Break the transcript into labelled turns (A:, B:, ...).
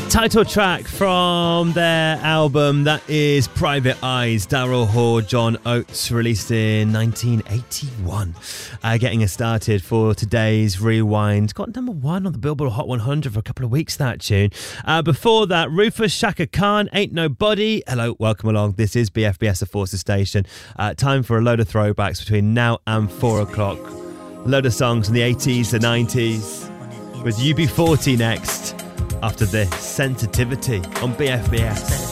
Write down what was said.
A: Title track from their album, that is Private Eyes. Daryl Hall, John Oates, released in 1981. Getting us started for today's Rewind. Got number 1 on the Billboard Hot 100 for a couple of weeks, that tune. Before that, Rufus, Shaka Khan, Ain't Nobody. Hello, welcome along. This is BFBS, the Forces Station. Time for a load of throwbacks between now and 4 o'clock. A load of songs from the 80s, the 90s. With UB40 next. After this, Sensitivity on BFBS.